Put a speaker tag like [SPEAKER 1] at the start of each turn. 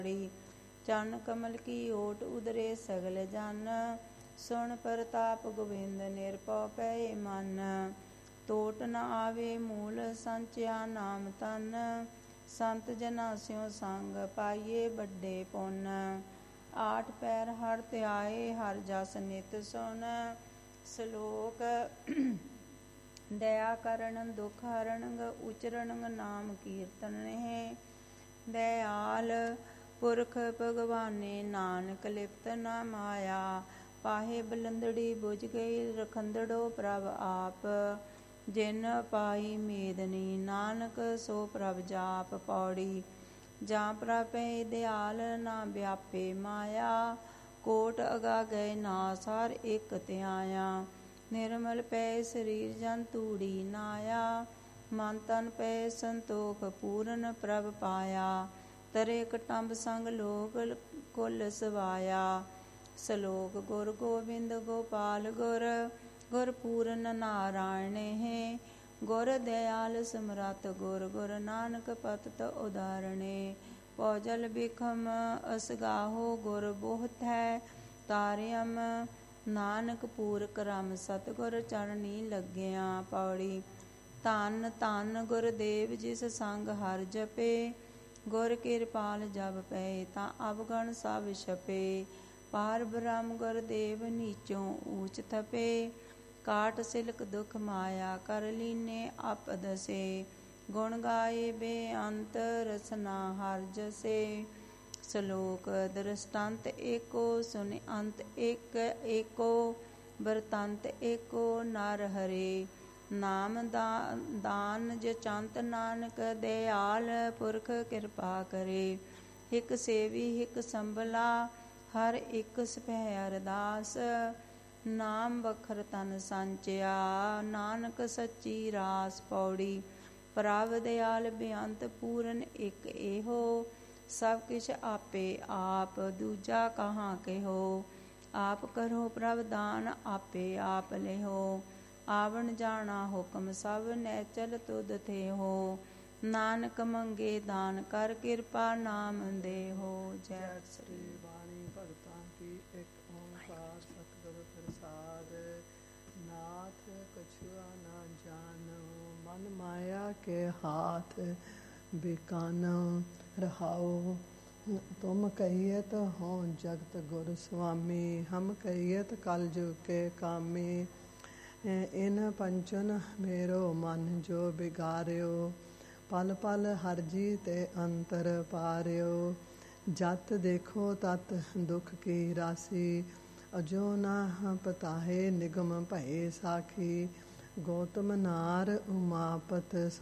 [SPEAKER 1] ਚਰਨ ਕਮਲ ਕੀ ਓਟ ਉਦਰੇ ਸਗਲ ਜਨ। ਸੁਣ ਪ੍ਰਤਾਪ ਗੋਬਿੰਦ ਨਿਰਭਉ ਪਏ ਮਨ। ਟੋਟ ਨ ਆਵੇ ਮੂਲ ਸੰਚਿਆ ਨਾਮ ਤਨ। ਸੰਤ ਜਨਾ ਸਿਉ ਸੰਗ ਪਾਈਏ ਵੱਡੇ ਪੁੰਨ। ਆਠ ਪੈਰ ਹਰ ਧਿਆਏ ਹਰ ਜਸ ਨਿਤ ਸੁਨ। ਸਲੋਕ ਦਇਆ ਕਰਣ ਦੁਖ ਹਰਣ ਉਚਰਣ ਨਾਮ ਕੀਰਤਨ ਹੈ। ਦਇਆਲ ਪੁਰਖ ਭਗਵਾਨੇ ਨਾਨਕ ਲਿਪਤ ਨ ਮਾਇਆ। ਪਾਹੇ ਬਲੰਦੜੀ ਬੁਝ ਗਈ ਰਖੰਦੜੋ ਪ੍ਰਭ ਆਪ। ਜਿਨ ਪਾਈ ਮੇਦਨੀ ਨਾਨਕ ਸੋ ਪ੍ਰਭ ਜਾਪ। ਪੌੜੀ ਜਾਂ ਪ੍ਰਭੇ ਦਿਆਲ ਨਾ ਵਿਆਪੇ ਮਾਇਆ। ਕੋਟ ਅਗਾਗੇ ਨਾਸ ਹਰ ਇਕ ਧਿਆਇਆ। ਨਿਰਮਲ ਪੈ ਸਰੀਰ ਜਨ ਤੂੜੀ ਨਾਇਆ। ਮਨ ਤਨ ਪੈ ਸੰਤੋਖ ਪੂਰਨ ਪ੍ਰਭ ਪਾਇਆ। ਤਰੇ ਕਟੰਬ ਸੰਗ ਲੋਕ ਕੁਲ ਸਵਾਇਆ। ਸਲੋਕ ਗੁਰ ਗੋਬਿੰਦ ਗੋਪਾਲ ਗੁਰ। ਗੁਰ ਪੂਰਨ ਨਾਰਾਇਣ ਹੈ। ਗੁਰ ਦਇਆਲ ਸਮਰੱਥ ਗੁਰ। ਗੁਰ ਨਾਨਕ ਪਤਿਤ ਉਦਾਹਰਣੇ। ਭਉਜਲ ਬਿਖਮ ਅਸਗਾਹੋ ਗੁਰ ਬਹੁਤ ਹੈ ਤਾਰਿਅਮ। ਨਾਨਕ ਪੂਰ ਕਰਮ ਸਤਿਗੁਰ ਚਰਣੀ ਲੱਗਿਆ। ਪੌੜੀ ਧੰਨ ਧੰਨ ਗੁਰਦੇਵ ਜਿਸ ਸੰਗ ਹਰਿ ਜਪੇ। ਗੁਰ ਕਿਰਪਾਲ ਜਬ ਪਏ ਤਾਂ ਅਵਗਣ ਸਭ ਛਪੇ। ਪਾਰ ਬ੍ਰਹਮ ਗੁਰਦੇਵ ਨੀਚੋਂ ਊਚ ਥਪੇ। ਕਾਟ ਸਿਲਕ ਦੁਖ ਮਾਇਆ ਕਰ ਲੀਨੇ ਅਪ ਦਸੇ। ਗੁਣ ਗਾਏ ਬੇਅੰਤ ਰਸਨਾ ਹਰਿ ਜਸੇ। ਸਲੋਕ ਦ੍ਰਿਸ਼ਟੰਤ ਏਕੋ ਸੁਨਿ ਅੰਤ ਇੱਕ ਏਕੋ। ਬਰਤੰਤ ਏਕੋ ਨਰ ਹਰੇ। ਨਾਮ ਦਾਨ ਜਚੰਤ ਨਾਨਕ ਦਇਆਲ ਪੁਰਖ ਕਿਰਪਾ ਕਰੇ। ਹਿਕ ਸੇਵੀ ਹਿਕ ਸੰਭਲਾ ਹਰ ਇੱਕ ਸਪੈ ਅਰਦਾਸ। ਨਾਮ ਬਖਰ ਤਨ ਸੰਚਿਆ ਨਾਨਕ ਸੱਚੀ ਰਾਸ। ਪੌੜੀ ਪ੍ਰਭ ਦਿਆਲ ਬੇਅੰਤ ਪੂਰਨ ਇੱਕ ਇਹੋ। ਸਭ ਕਿਛ ਆਪੇ ਆਪ ਦੂਜਾ ਕਹਾਂ ਕਹਿਓ। ਆਪ ਕਰੋ ਪ੍ਰਭ ਦਾਨ ਆਪੇ ਆਪ ਲਿਹੋ। ਆਵਣ ਜਾਣਾ ਹੁਕਮ ਸਭ ਨੈਚਲ ਤੁਧ ਥੇਹੋ। ਨਾਨਕ ਮੰਗੇ ਦਾਨ ਕਰ ਕਿਰਪਾ ਨਾਮ ਦੇਹੋ। ਜੈ ਸ੍ਰੀ
[SPEAKER 2] ਬਾਣੀ ਭਗਤਾਂ ਕੀ ਇੱਕ ਓੰਕਾਰ ਸਤਿਗੁਰ ਪ੍ਰਸਾਦ। ਨਾਥ ਕਛੁਆ ਨਾ ਜਾਣੋ ਮਨ ਮਾਇਆ ਕੇ ਹਾਥ ਬਿਕਾਨੋ ਰਹਾਓ। ਤੁਮ ਕਹੀਏਤ ਹੋ ਜਗਤ ਗੁਰ ਸੁਆਮੀ। ਹਮ ਕਹੀਏਤ ਕਲ ਜੁਗ ਕੇ ਕਾਮੀ। ਇਨ ਪੰਚਨ ਮੇਰੋ ਮਨ ਜੋ ਬਿਗਾਰਿਓ। ਪਲ ਪਲ ਹਰਿ ਜੀ ਤੇ ਅੰਤਰ ਪਾਰਿਓ। ਜਤ ਦੇਖੋ ਤਤ ਦੁਖ ਕੀ ਰਾਸੀ। ਅਜੋ ਨਾ ਪਤਾਹੇ ਨਿਗਮ ਭਏ ਸਾਖੀ। ਗੌਤਮ ਨਾਰ ਉਮਾਪਤ